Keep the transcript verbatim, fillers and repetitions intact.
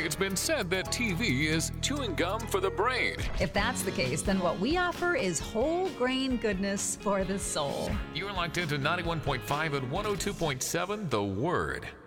It's been said that T V is chewing gum for the brain. If that's the case, then what we offer is whole grain goodness for the soul. You're locked into ninety-one point five and one oh two point seven The Word.